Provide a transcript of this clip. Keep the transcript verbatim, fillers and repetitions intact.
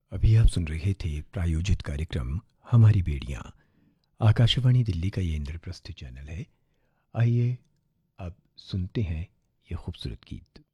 अभी आप सुन रहे थे प्रायोजित कार्यक्रम हमारी बेड़ियां। आकाशवाणी दिल्ली का ये इंद्रप्रस्थ चैनल है। आइए अब सुनते हैं ये खूबसूरत गीत।